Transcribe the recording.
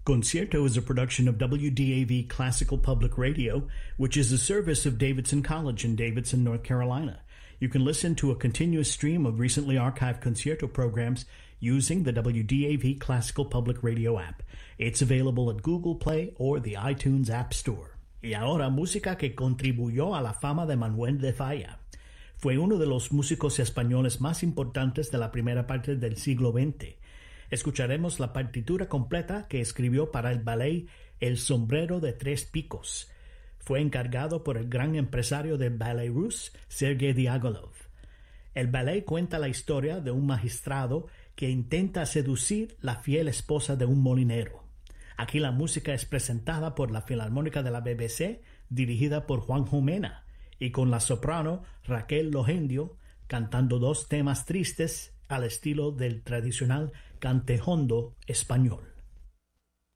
Concierto is a production of WDAV Classical Public Radio, which is a service of Davidson College in Davidson, North Carolina. You can listen to a continuous stream of recently archived Concierto programs using the WDAV Classical Public Radio app. It's available at Google Play or the iTunes App Store. Y ahora, música que contribuyó a la fama de Manuel de Falla. Fue uno de los músicos españoles más importantes de la primera parte del siglo XX. Escucharemos la partitura completa que escribió para el ballet El sombrero de tres picos. Fue encargado por el gran empresario del ballet ruso, Sergei Diaghilev. El ballet cuenta la historia de un magistrado que intenta seducir la fiel esposa de un molinero. Aquí la música es presentada por la Filarmónica de la BBC, dirigida por Juanjo Mena, y con la soprano Raquel Logendio cantando dos temas tristes al estilo del tradicional cantejondo español.